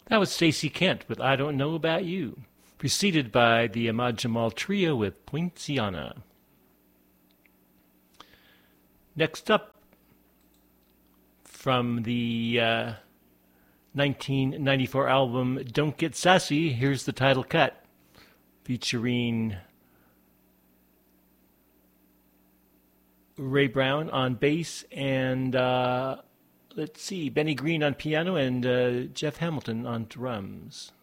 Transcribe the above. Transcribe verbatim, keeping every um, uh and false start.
That was Stacey Kent with I Don't Know About You, preceded by the Ahmad Jamal Trio with Poinciana. Next up, from the uh, nineteen ninety-four album Don't Get Sassy, here's the title cut, featuring Ray Brown on bass and, uh, let's see, Benny Green on piano and uh, Jeff Hamilton on drums.